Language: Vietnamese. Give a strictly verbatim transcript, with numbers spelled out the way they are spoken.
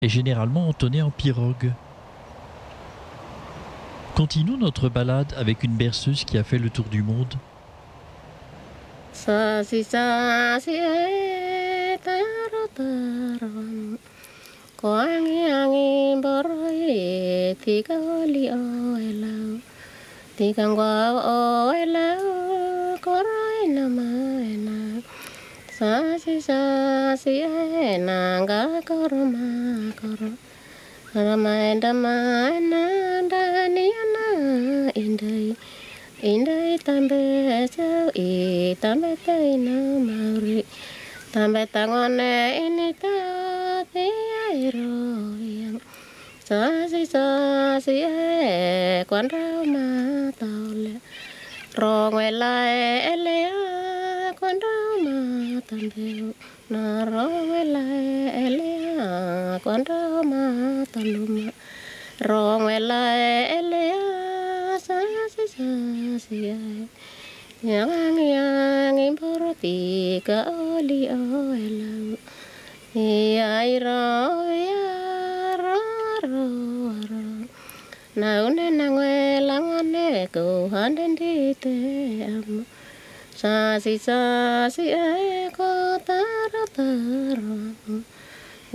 et généralement entonné en pirogue. Continuons notre balade avec une berceuse qui a fait le tour du monde. Sa si sa si e taro taro ko angi angi boroi tika li o elau tika ngwa o elau korai na maena sa si sa si e nanga koroma koro ramaenda maena dani ana indai Indai tambe sao i tambe tai na mauri tambe tangone ini ta te ai ro yang sa si sa si e quan rau ma tao le ro ngwe lai e le a quan rau ma tambe na ro ngwe lai e le a quan rau ma taluma ro ngwe lai e le a sa si sa si ai yang yang importi ka oli oelau ai ro ya ro ro ro na une na ngwe la ngone ko handen di te am sa si sa si ai ko taro taro